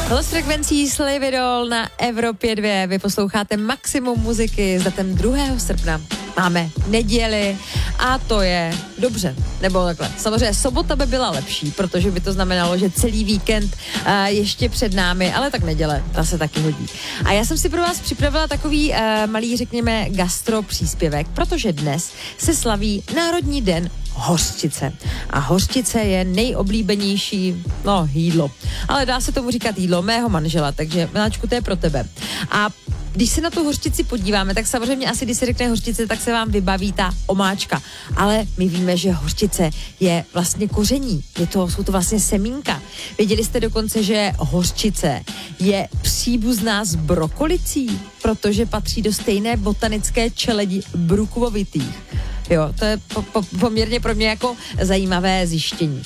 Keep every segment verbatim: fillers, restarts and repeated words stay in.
Los frekvencí Slividol na Evropě dva. Vy posloucháte Maximum muziky s datem druhého srpna. Máme neděli a to je dobře, nebo takhle. Samozřejmě sobota by byla lepší, protože by to znamenalo, že celý víkend uh, ještě před námi, ale tak neděle, ta se taky hodí. A já jsem si pro vás připravila takový uh, malý, řekněme, gastro příspěvek, protože dnes se slaví Národní den hořčice. A hořčice je nejoblíbenější, no, jídlo. Ale dá se tomu říkat jídlo mého manžela, takže Miláčku, to je pro tebe. A když se na tu hořčici podíváme, tak samozřejmě asi, když se řekne hořčice, tak se vám vybaví ta omáčka. Ale my víme, že hořčice je vlastně koření. Je to, jsou to vlastně semínka. Věděli jste dokonce, že hořčice je příbuzná s brokolicí, protože patří do stejné botanické čeledi brukvovitých. Jo, to je po, po, poměrně pro mě jako zajímavé zjištění.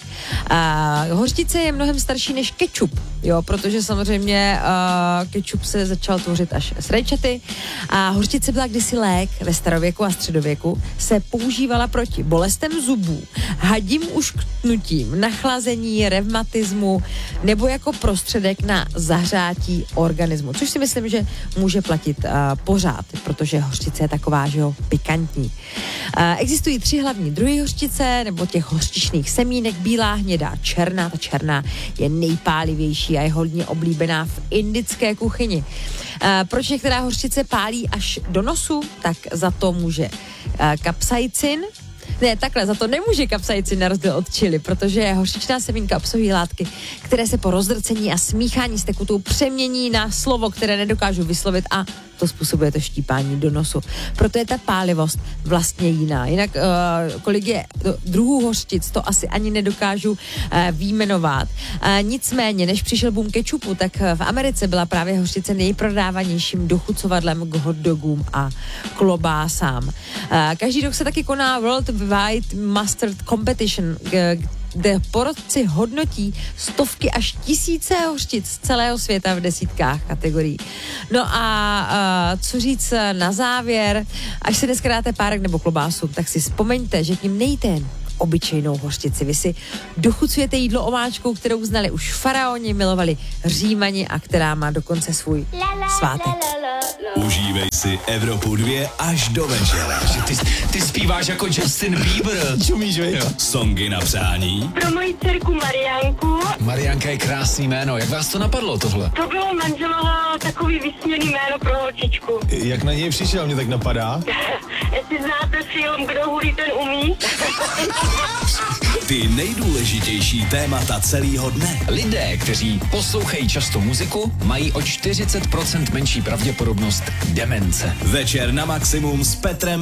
A hořčice je mnohem starší než kečup, jo, protože samozřejmě uh, kečup se začal tvořit až s rajčaty a hořčice byla kdysi lék ve starověku a středověku, se používala proti bolestem zubů, hadím ušknutím, nachlazení, revmatismu nebo jako prostředek na zahřátí organismu, což si myslím, že může platit uh, pořád, protože hořčice je taková, že jo, pikantní. Uh, Existují tři hlavní druhy hořčice, nebo těch hořčičných semínek, bílá, hnědá, černá. Ta černá je nejpálivější a je hodně oblíbená v indické kuchyni. E, proč některá hořčice pálí až do nosu? Tak za to může e, kapsaicin. Ne, takhle, za to nemůže kapsaicin na rozdíl od chili, protože hořčičná semínka obsahují látky, které se po rozdrcení a smíchání s tekutou přemění na slovo, které nedokážu vyslovit a to způsobuje to štípání do nosu. Proto je ta pálivost vlastně jiná. Jinak uh, kolik je druhů hořčic, to asi ani nedokážu uh, výjmenovat. Uh, nicméně, než přišel boom kečupu, tak v Americe byla právě hořčice nejprodávanějším dochucovadlem k hotdogům a klobásám. Uh, každý rok se taky koná World Wide Mustard Competition, kde porotci hodnotí stovky až tisíce hořčic z celého světa v desítkách kategorií. No a, a co říct na závěr, až si dneska dáte párek nebo klobásu, tak si vzpomeňte, že k ním nejde jen obyčejnou hořčici. Vy si dochucujete jídlo omáčkou, kterou znali už faraoni, milovali Římani a která má dokonce svůj svátek. Užívej si Evropu dva až do večera. Ty, ty zpíváš jako Justin Bieber. Čumíš, veď? Songy na přání. Pro moji dcerku Mariánku. Mariánka je krásný jméno. Jak vás to napadlo tohle? To bylo manželovo takový vysněný jméno pro holčičku. Jak na něj přišel, mě tak napadá? Jestli znáte film Kdo hulí, ten umí. Ty nejdůležitější témata celého dne. Lidé, kteří poslouchají často muziku, mají o čtyřicet procent menší pravděpodobnost demence. Večer na Maximum s Petrem